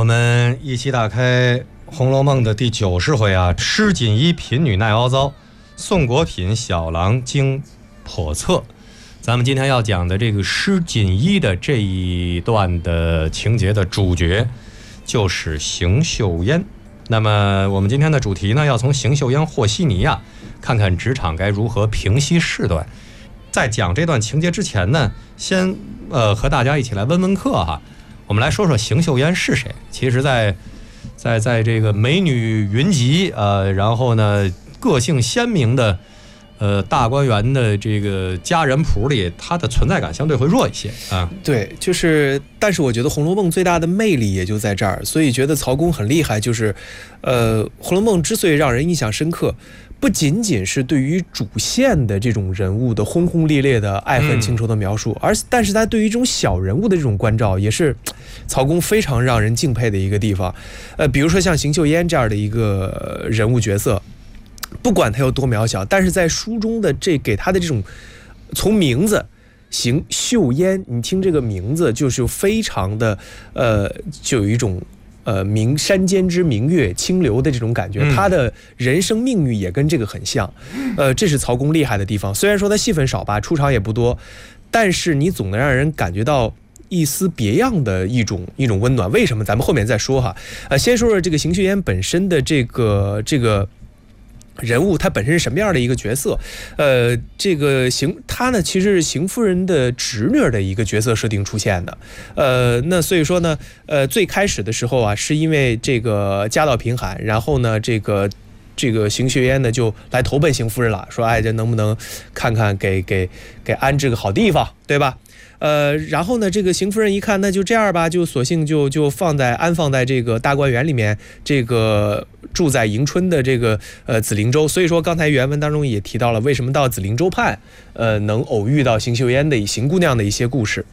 我们一起打开《红楼梦》的第90回啊，施锦衣贫女耐熬糟，宋国品小郎经叵测。咱们今天要讲的这个施锦衣的这一段的情节的主角就是邢岫烟。那么我们今天的主题呢，要从邢岫烟和稀泥啊，看看职场该如何平息事端。在讲这段情节之前呢，先和大家一起来温温课哈。我们来说说邢岫烟是谁。其实在这个美女云集然后呢个性鲜明的大观园的这个佳人谱里，她的存在感相对会弱一些啊。 对，但是我觉得《红楼梦》最大的魅力也就在这儿，所以觉得曹公很厉害。《红楼梦》之所以让人印象深刻，不仅仅是对于主线的这种人物的轰轰烈烈的爱恨情仇的描述，但是他对于这种小人物的这种关照，也是曹公非常让人敬佩的一个地方。比如说像邢岫烟这样的一个人物角色，不管他有多渺小，但是在书中的给他的这种从名字邢岫烟，你听这个名字就是非常的就有一种山间之明月清流的这种感觉，他的人生命运也跟这个很像。这是曹公厉害的地方。虽然说他戏份少吧，出场也不多，但是你总能让人感觉到一丝别样的一种温暖。为什么？咱们后面再说哈。先说说这个邢岫烟本身的这个人物，他本身是什么样的一个角色？他呢其实是邢夫人的侄女的一个角色设定出现的。那所以说呢，最开始的时候啊，是因为这个家道贫寒，然后呢这个邢岫烟呢就来投奔邢夫人了，说这能不能看看给安置个好地方，对吧？然后呢，这个邢夫人一看，那就这样吧，就索性就安放在这个大观园里面，这个住在迎春的这个紫菱洲。所以说刚才原文当中也提到了，为什么到紫菱洲畔能偶遇到邢岫烟的邢姑娘的一些故事。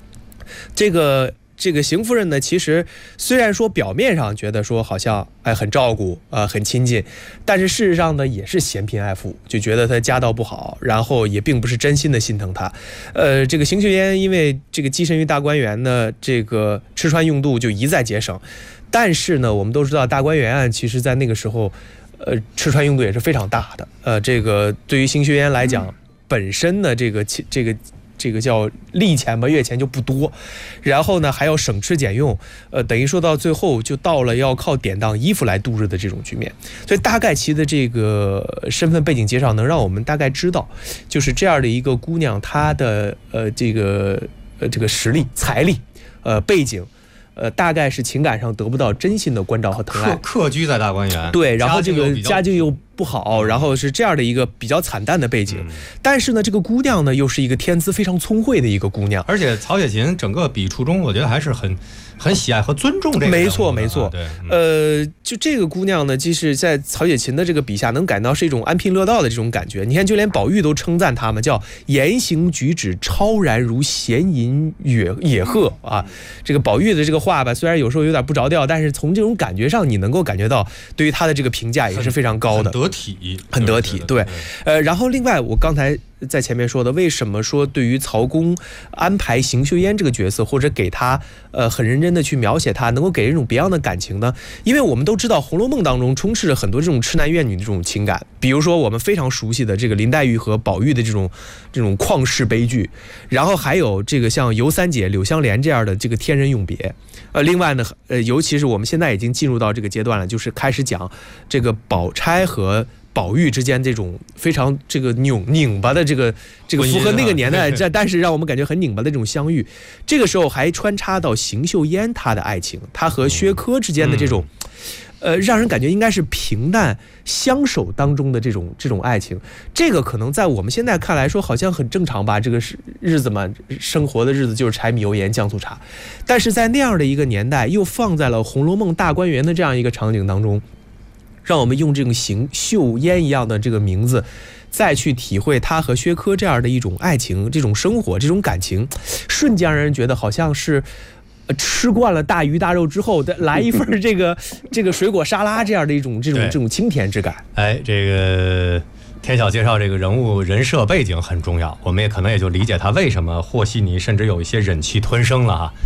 这个邢夫人呢，其实虽然说表面上觉得说好像很照顾很亲近，但是事实上呢也是嫌贫爱富，就觉得她家道不好，然后也并不是真心的心疼她。这个邢岫烟因为这个跻身于大观园呢，这个吃穿用度就一再节省，但是呢我们都知道大观园其实在那个时候吃穿用度也是非常大的。这个对于邢岫烟来讲，本身呢这个叫利钱吧，月钱就不多，然后呢还要省吃俭用，等于说到最后就到了要靠典当衣服来度日的这种局面。所以大概其的这个身份背景介绍能让我们大概知道，就是这样的一个姑娘，她的这个实力、财力、背景。大概是情感上得不到真心的关照和疼爱， 客居在大观园， 对，然后这个家境又不好，然后是这样的一个比较惨淡的背景。但是呢，这个姑娘呢又是一个天资非常聪慧的一个姑娘， 而且曹雪芹整个笔触中，我觉得还是很喜爱和尊重这个。 没错。 对， 就这个姑娘呢，即使在曹雪芹的这个笔下，能感到是一种安贫乐道的这种感觉。你看，就连宝玉都称赞她嘛，叫言行举止超然如闲吟野鹤啊。这个宝玉的这个话吧，虽然有时候有点不着调，但是从这种感觉上，你能够感觉到对于她的这个评价也是非常高的，很得体。对，然后另外我刚才在前面说的，为什么说对于曹公安排邢岫烟这个角色，或者给他很认真的去描写他，能够给人一种别样的感情呢？因为我们都知道《红楼梦》当中充斥着很多这种痴男怨女的这种情感，比如说我们非常熟悉的这个林黛玉和宝玉的这种旷世悲剧，然后还有这个像尤三姐、柳湘莲这样的这个天人永别。另外呢，尤其是我们现在已经进入到这个阶段了，就是开始讲这个宝钗和宝玉之间这种非常这个拧巴的这个符合那个年代，但是让我们感觉很拧巴的这种相遇。这个时候还穿插到邢岫烟她的爱情，她和薛科之间的这种让人感觉应该是平淡相守当中的这种爱情。这个可能在我们现在看来说好像很正常吧，这个是日子嘛，生活的日子就是柴米油盐酱醋茶，但是在那样的一个年代，又放在了《红楼梦》大观园的这样一个场景当中，让我们用这种邢岫烟一样的这个名字，再去体会他和薛科这样的一种爱情、这种生活、这种感情，瞬间让人觉得好像是吃惯了大鱼大肉之后，来一份这个水果沙拉这样的一种清甜之感。 这个天晓介绍这个人物人设背景很重要，我们也可能也就理解他为什么和稀泥甚至有一些忍气吞声了哈。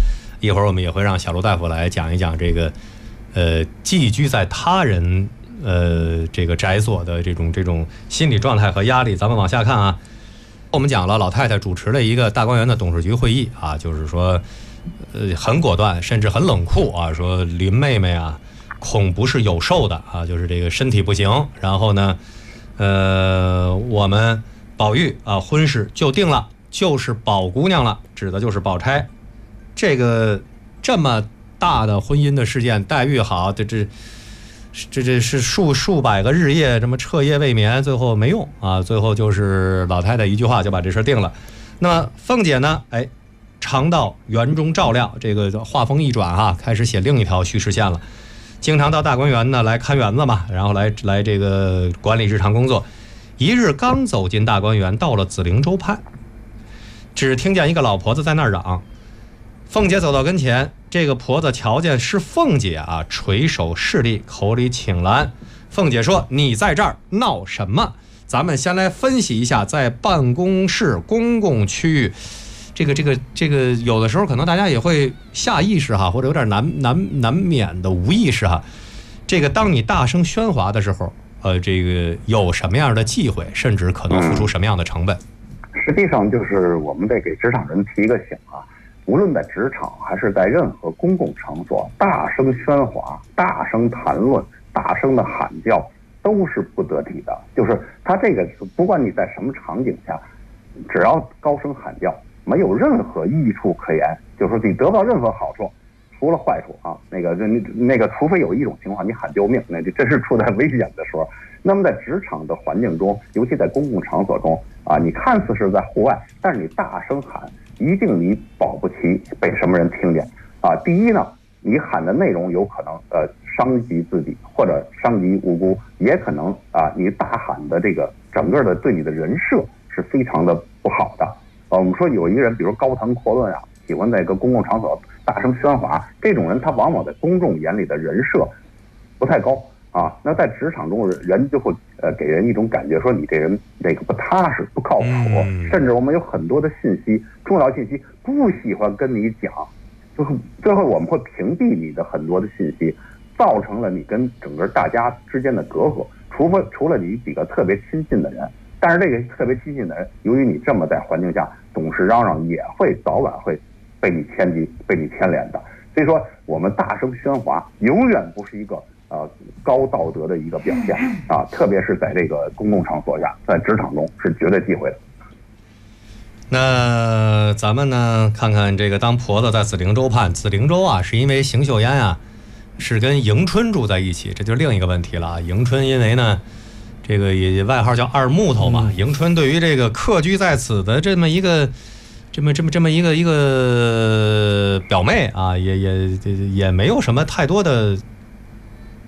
一会儿我们也会让小卢大夫来讲一讲这个寄居在他人这个宅所的这种心理状态和压力。咱们往下看啊，我们讲了老太太主持了一个大观园的董事局会议啊，就是说很果断，甚至很冷酷啊，说林妹妹啊恐不是有寿的啊，就是这个身体不行。然后呢我们宝玉啊婚事就定了，就是宝姑娘了，指的就是宝钗。这个这么大的婚姻的事件，黛玉好，这是数百个日夜这么彻夜未眠，最后没用啊，最后就是老太太一句话就把这事定了。那么凤姐呢，常到园中照料，这个话锋一转啊，开始写另一条叙事线了。经常到大观园呢来看园子嘛，然后来这个管理日常工作。一日刚走进大观园，到了紫菱洲畔，只听见一个老婆子在那儿嚷。凤姐走到跟前，这个婆子瞧见是凤姐啊，垂手侍立，口里请拦。凤姐说：“你在这儿闹什么？咱们先来分析一下，在办公室公共区域，这个有的时候可能大家也会下意识哈，或者有点难免的无意识哈。这个当你大声喧哗的时候，这个有什么样的忌讳，甚至可能付出什么样的成本？ 实际上就是我们得给职场人提一个醒啊。无论在职场还是在任何公共场所，大声喧哗、大声谈论、大声的喊叫都是不得体的。就是他这个，不管你在什么场景下，只要高声喊叫，没有任何益处可言，就是说你得不到任何好处，除了坏处啊。那个，除非有一种情况你喊救命，那这是处在危险的时候。那么在职场的环境中，尤其在公共场所中啊，你看似是在户外，但是你大声喊，一定你保不齐被什么人听见啊。第一呢，你喊的内容有可能伤及自己或者伤及无辜，也可能啊你大喊的这个整个的对你的人设是非常的不好的。我们说有一个人，比如高谈阔论啊，喜欢在一个公共场所大声喧哗，这种人他往往在公众眼里的人设不太高啊。那在职场中人就会给人一种感觉，说你这人那个不踏实不靠谱，甚至我们有很多的信息，重要信息不喜欢跟你讲，最后我们会屏蔽你的很多的信息，造成了你跟整个大家之间的隔阂。除了你几个特别亲近的人，但是这个特别亲近的人，由于你这么在环境下总是嚷嚷，也会早晚会被你牵连的。所以说我们大声喧哗永远不是一个高道德的一个表现啊，特别是在这个公共场所下，在职场中是绝对忌讳的。 那咱们呢看看这个当婆子在紫菱洲畔，紫菱洲啊是因为邢岫烟啊是跟迎春住在一起，这就是另一个问题了。迎春因为呢这个也外号叫二木头嘛，迎春对于这个客居在此的这么一个表妹啊，也没有什么太多的